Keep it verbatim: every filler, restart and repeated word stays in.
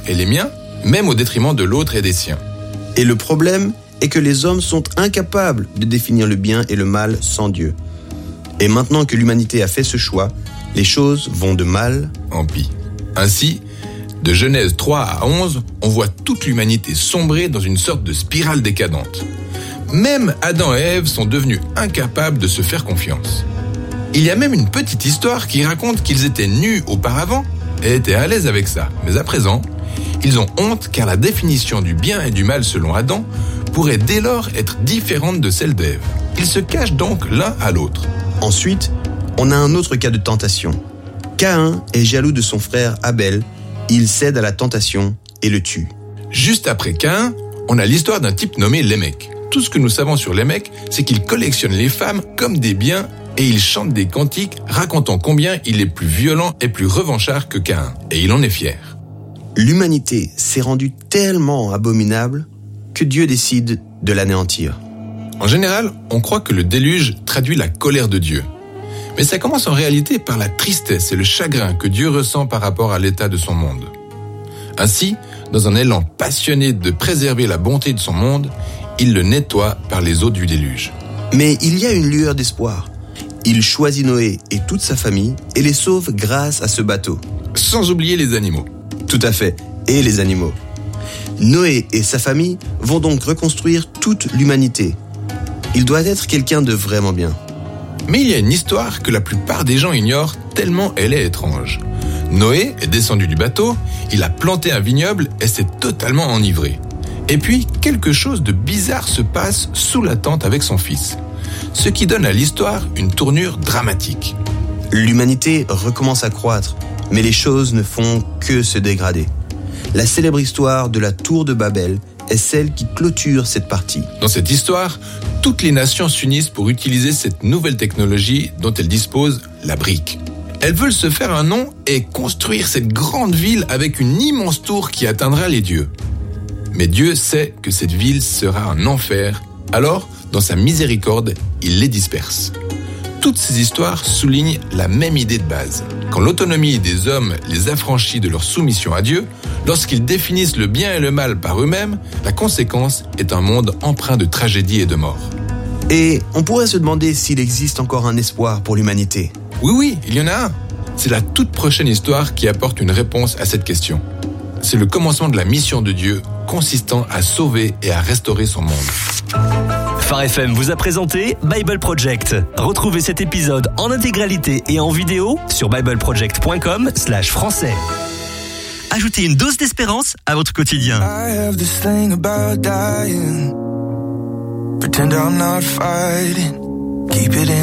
et les miens, même au détriment de l'autre et des siens. Et le problème est que les hommes sont incapables de définir le bien et le mal sans Dieu. Et maintenant que l'humanité a fait ce choix, les choses vont de mal en pis. Ainsi, de Genèse trois à onze, on voit toute l'humanité sombrer dans une sorte de spirale décadente. Même Adam et Ève sont devenus incapables de se faire confiance. Il y a même une petite histoire qui raconte qu'ils étaient nus auparavant et étaient à l'aise avec ça. Mais à présent, ils ont honte car la définition du bien et du mal selon Adam pourrait dès lors être différente de celle d'Ève. Ils se cachent donc l'un à l'autre. Ensuite, on a un autre cas de tentation. Caïn est jaloux de son frère Abel, il cède à la tentation et le tue. Juste après Caïn, on a l'histoire d'un type nommé Lémec. Tout ce que nous savons sur Lémec, c'est qu'il collectionne les femmes comme des biens et il chante des cantiques racontant combien il est plus violent et plus revanchard que Caïn. Et il en est fier. L'humanité s'est rendue tellement abominable que Dieu décide de l'anéantir. En général, on croit que le déluge traduit la colère de Dieu. Mais ça commence en réalité par la tristesse et le chagrin que Dieu ressent par rapport à l'état de son monde. Ainsi, dans un élan passionné de préserver la bonté de son monde, il le nettoie par les eaux du déluge. Mais il y a une lueur d'espoir. Il choisit Noé et toute sa famille et les sauve grâce à ce bateau. Sans oublier les animaux. Tout à fait, et les animaux. Noé et sa famille vont donc reconstruire toute l'humanité. Il doit être quelqu'un de vraiment bien. Mais il y a une histoire que la plupart des gens ignorent tellement elle est étrange. Noé est descendu du bateau, il a planté un vignoble et s'est totalement enivré. Et puis, quelque chose de bizarre se passe sous la tente avec son fils. Ce qui donne à l'histoire une tournure dramatique. L'humanité recommence à croître, mais les choses ne font que se dégrader. La célèbre histoire de la tour de Babel est celle qui clôture cette partie. Dans cette histoire, toutes les nations s'unissent pour utiliser cette nouvelle technologie dont elles disposent, la brique. Elles veulent se faire un nom et construire cette grande ville avec une immense tour qui atteindra les dieux. Mais Dieu sait que cette ville sera un enfer, alors, dans sa miséricorde, il les disperse. Toutes ces histoires soulignent la même idée de base. Quand l'autonomie des hommes les affranchit de leur soumission à Dieu, lorsqu'ils définissent le bien et le mal par eux-mêmes, la conséquence est un monde empreint de tragédie et de mort. Et on pourrait se demander s'il existe encore un espoir pour l'humanité. Oui, oui, il y en a un. C'est la toute prochaine histoire qui apporte une réponse à cette question. C'est le commencement de la mission de Dieu, consistant à sauver et à restaurer son monde. Phare F M vous a présenté Bible Project. Retrouvez cet épisode en intégralité et en vidéo sur bible project point com slash français. Ajoutez une dose d'espérance à votre quotidien. I have this thing about dying. Pretend I'm not fighting. Keep it in.